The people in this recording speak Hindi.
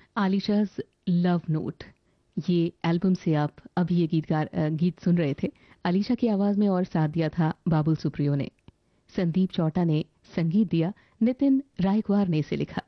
आलिशा's लव नोट, ये एल्बम से आप अभी ये गीत सुन रहे थे। आलिशा की आवाज में और साथ दिया था बाबुल सुप्रियो ने। संदीप चौटा ने संगीत दिया, नितिन रायकुमार ने इसे लिखा।